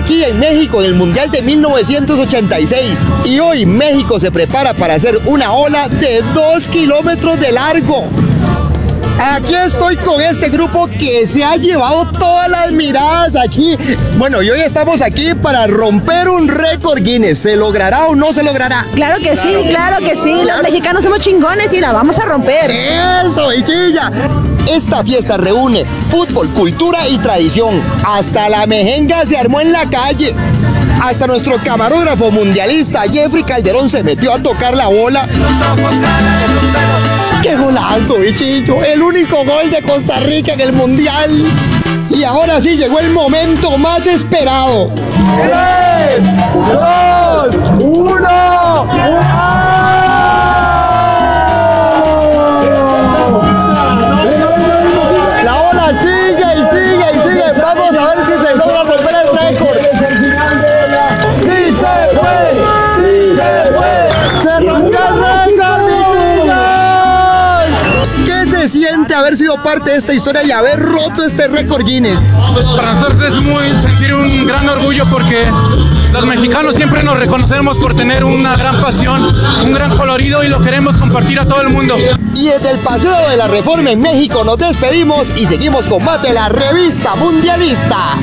aquí en México en el Mundial de 1986 y hoy México se prepara para hacer una ola de 2 kilómetros de largo. Aquí estoy con este grupo que se ha llevado todas las miradas aquí. Bueno, y hoy estamos aquí para romper un récord Guinness. ¿Se logrará o no se logrará? Claro que sí, claro que sí. Los mexicanos somos chingones y la vamos a romper. ¡Eso, bichilla! Esta fiesta reúne fútbol, cultura y tradición. Hasta la mejenga se armó en la calle. Hasta nuestro camarógrafo mundialista Jeffrey Calderón se metió a tocar la bola. ¡Qué golazo, bichillo! El único gol de Costa Rica en el Mundial. Y ahora sí llegó el momento más esperado. 3, 2, 1. La ola sigue y sigue y sigue. Vamos a ver si se logra romper el récord. ¡Sí se puede! ¡Sí se puede! ¡Se rompió el récord, bichillos! ¿Qué se siente haber sido parte de esta historia y haber roto este récord Guinness? Pues para nosotros es sentir un gran orgullo porque los mexicanos siempre nos reconocemos por tener una gran pasión, un gran colorido y lo queremos compartir a todo el mundo. Y desde el Paseo de la Reforma en México nos despedimos y seguimos con más de la revista mundialista.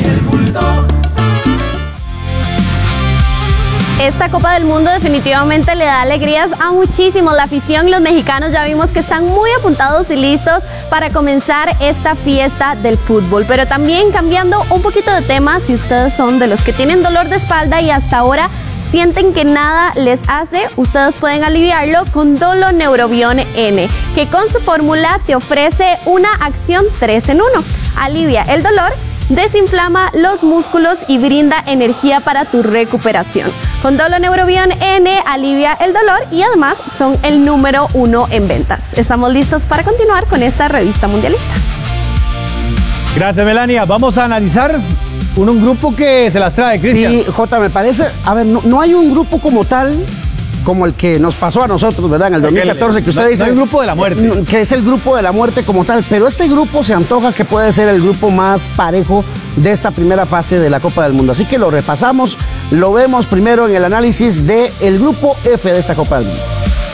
Esta Copa del Mundo definitivamente le da alegrías a muchísimos. La afición y los mexicanos ya vimos que están muy apuntados y listos para comenzar esta fiesta del fútbol. Pero también cambiando un poquito de tema, si ustedes son de los que tienen dolor de espalda y hasta ahora sienten que nada les hace, ustedes pueden aliviarlo con Doloneurobion N, que con su fórmula te ofrece una acción 3 en 1. Alivia el dolor, desinflama los músculos y brinda energía para tu recuperación. Con Doloneurobion N alivia el dolor y además son el número 1 en ventas. Estamos listos para continuar con esta revista mundialista. Gracias, Melania. Vamos a analizar un grupo que se las trae, Cristian. Sí, Jota, me parece, a ver, no hay un grupo como tal, como el que nos pasó a nosotros, ¿verdad? En el 2014, que usted dice... No hay un grupo de la muerte. Que es el grupo de la muerte como tal, pero este grupo se antoja que puede ser el grupo más parejo de esta primera fase de la Copa del Mundo. Así que lo repasamos, lo vemos primero en el análisis del grupo F de esta Copa del Mundo.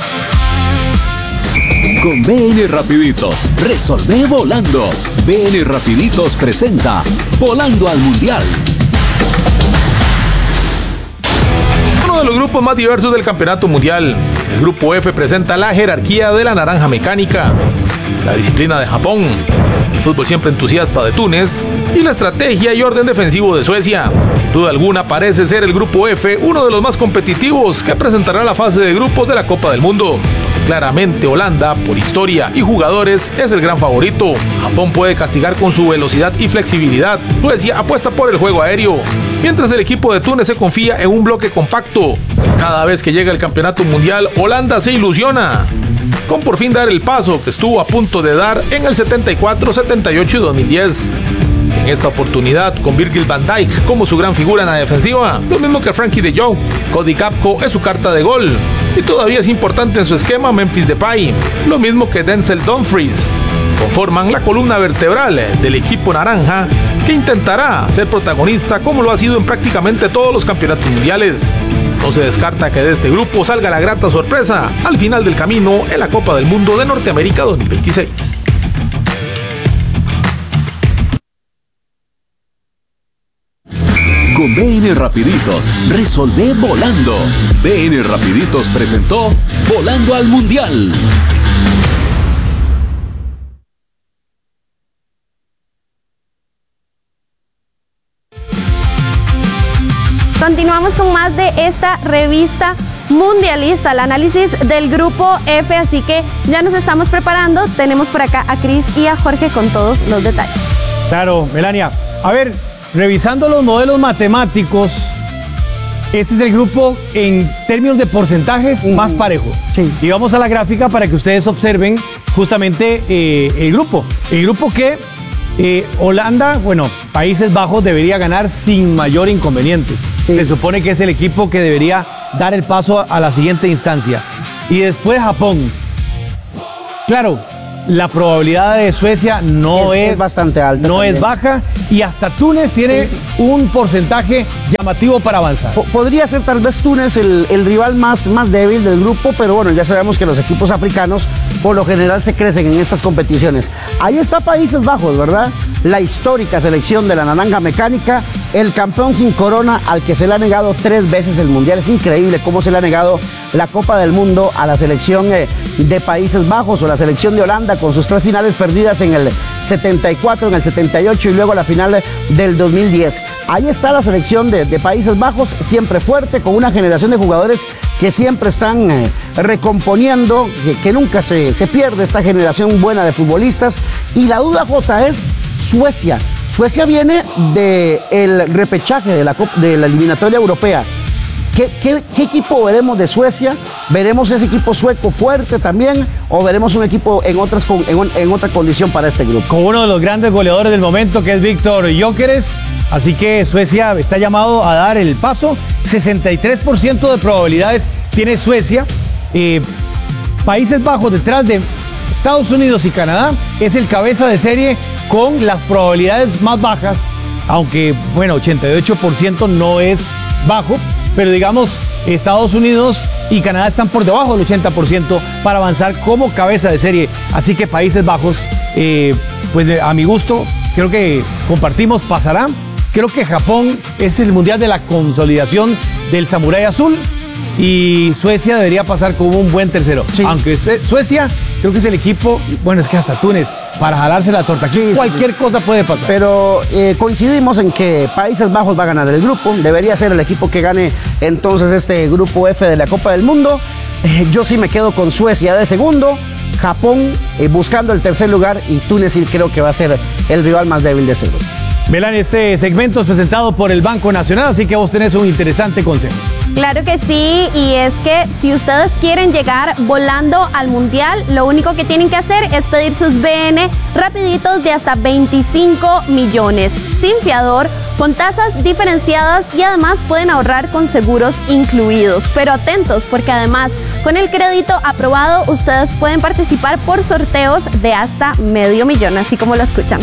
Con BN Rapiditos, resolvé volando. BN Rapiditos presenta Volando al Mundial. Uno de los grupos más diversos del campeonato mundial. El grupo F presenta la jerarquía de la naranja mecánica, la disciplina de Japón, el fútbol siempre entusiasta de Túnez y la estrategia y orden defensivo de Suecia. Sin duda alguna parece ser el grupo F uno de los más competitivos que presentará la fase de grupos de la Copa del Mundo. Claramente Holanda, por historia y jugadores, es el gran favorito. Japón puede castigar con su velocidad y flexibilidad. Suecia apuesta por el juego aéreo, mientras el equipo de Túnez se confía en un bloque compacto. Cada vez que llega el campeonato mundial, Holanda se ilusiona con por fin dar el paso que estuvo a punto de dar en el 74, 78 y 2010. En esta oportunidad, con Virgil van Dijk como su gran figura en la defensiva, lo mismo que Frankie de Jong, Cody Gakpo es su carta de gol, y todavía es importante en su esquema Memphis Depay, lo mismo que Denzel Dumfries. Conforman la columna vertebral del equipo naranja, que intentará ser protagonista como lo ha sido en prácticamente todos los campeonatos mundiales. No se descarta que de este grupo salga la grata sorpresa al final del camino en la Copa del Mundo de Norteamérica 2026. Con BN Rapiditos, resolvé volando. BN Rapiditos presentó Volando al Mundial. Continuamos con más de esta revista mundialista, el análisis del grupo F, así que ya nos estamos preparando. Tenemos por acá a Cris y a Jorge con todos los detalles. Claro, Melania. A ver, revisando los modelos matemáticos, este es el grupo en términos de porcentajes más parejo. Sí. Y vamos a la gráfica para que ustedes observen justamente el grupo. El grupo que Holanda, bueno, Países Bajos debería ganar sin mayor inconveniente. Sí. Se supone que es el equipo que debería dar el paso a la siguiente instancia. Y después Japón. Claro, la probabilidad de Suecia no es bastante alta. No también. es baja, y hasta Túnez tiene un porcentaje llamativo para avanzar. Podría ser tal vez Túnez el rival más débil del grupo, pero bueno, ya sabemos que los equipos africanos por lo general se crecen en estas competiciones. Ahí está Países Bajos, ¿verdad? La histórica selección de la Naranja Mecánica, el campeón sin corona al que se le ha negado 3 veces el Mundial. Es increíble cómo se le ha negado la Copa del Mundo a la selección de Países Bajos, o la selección de Holanda, con sus 3 finales perdidas en el 74, en el 78 y luego la final del 2010. Ahí está la selección de Países Bajos, siempre fuerte, con una generación de jugadores que siempre están recomponiendo, que nunca se pierde esta generación buena de futbolistas. Y la duda, Jota, es Suecia. Suecia viene del repechaje de la eliminatoria europea. ¿Qué equipo veremos de Suecia? ¿Veremos ese equipo sueco fuerte también? ¿O veremos un equipo en otra condición para este grupo? Con uno de los grandes goleadores del momento, que es Víctor Gyökeres. Así que Suecia está llamado a dar el paso. 63% de probabilidades tiene Suecia. Países Bajos, detrás de Estados Unidos y Canadá, es el cabeza de serie con las probabilidades más bajas. Aunque, bueno, 88% no es bajo. Pero digamos, Estados Unidos y Canadá están por debajo del 80% para avanzar como cabeza de serie. Así que Países Bajos, pues a mi gusto, creo que compartimos, pasará. Creo que Japón es el mundial de la consolidación del samurái azul, y Suecia debería pasar como un buen tercero. Sí. Aunque Suecia creo que es el equipo, bueno, es que hasta Túnez, para jalarse la torta. Aquí cualquier cosa puede pasar. Pero coincidimos en que Países Bajos va a ganar el grupo. Debería ser el equipo que gane entonces este grupo F de la Copa del Mundo. Yo sí me quedo con Suecia de segundo, Japón buscando el tercer lugar, y Túnez sí creo que va a ser el rival más débil de este grupo. Melanie, este segmento es presentado por el Banco Nacional, así que vos tenés un interesante consejo. Claro que sí, y es que si ustedes quieren llegar volando al Mundial, lo único que tienen que hacer es pedir sus BN rapiditos de hasta 25 millones, sin fiador, con tasas diferenciadas, y además pueden ahorrar con seguros incluidos. Pero atentos, porque además con el crédito aprobado ustedes pueden participar por sorteos de hasta $500,000, así como lo escuchan.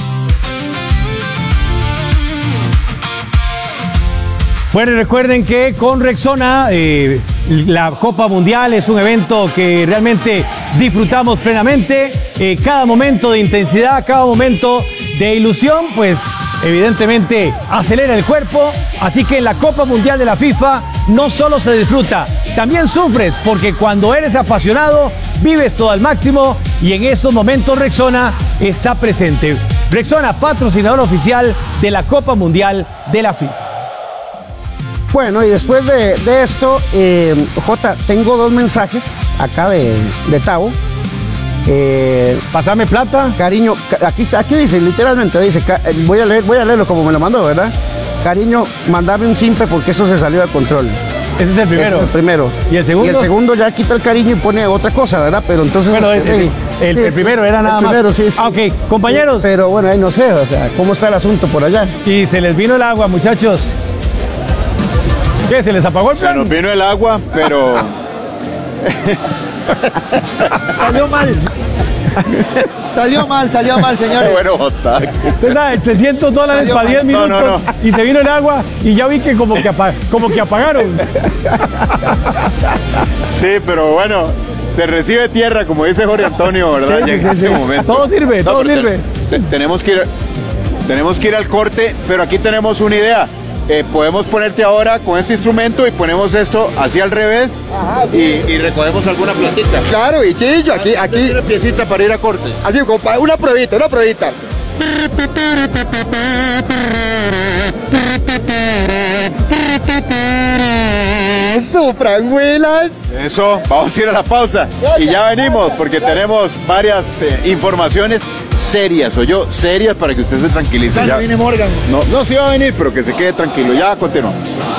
Bueno, y recuerden que con Rexona, la Copa Mundial es un evento que realmente disfrutamos plenamente. Cada momento de intensidad, cada momento de ilusión, pues evidentemente acelera el cuerpo. Así que en la Copa Mundial de la FIFA no solo se disfruta, también sufres, porque cuando eres apasionado, vives todo al máximo, y en esos momentos Rexona está presente. Rexona, patrocinador oficial de la Copa Mundial de la FIFA. Bueno, y después de esto, Jota, tengo 2 mensajes acá de Tavo. Pasame plata. Cariño, aquí dice, literalmente dice, voy a leerlo como me lo mandó, ¿verdad? Cariño, mandame un simpe porque eso se salió de control. Ese es el primero. Ese es el primero. ¿Y el segundo? Y el segundo ya quita el cariño y pone otra cosa, ¿verdad? Pero entonces... Bueno, el primero era nada más. Primero, sí. Ok, compañeros. Sí, pero bueno, ahí no sé, o sea, ¿cómo está el asunto por allá? Y se les vino el agua, muchachos. ¿Qué? ¿Se les apagó el plan? Se nos vino el agua, pero... Salió mal. Salió mal, señores. Bueno, Jota. Entonces, nada, $300 para 10 minutos. No. Y se vino el agua y ya vi que como que apagaron. Sí, pero bueno, se recibe tierra, como dice Jorge Antonio, ¿verdad? Sí, en este momento. Todo sirve, todo sirve. Tenemos que ir al corte, pero aquí tenemos una idea. Podemos ponerte ahora con este instrumento y ponemos esto así al revés. Ajá, sí. y recogemos alguna plantita. Claro, y Chillo, aquí. Una piecita para ir a corte. Así, una pruebita. Eso, franguelas. Eso, vamos a ir a la pausa y ya venimos porque tenemos varias informaciones serias, serias para que usted se tranquilice. Ya viene Morgan. No, sí va a venir, pero que se quede tranquilo. Ya continuamos.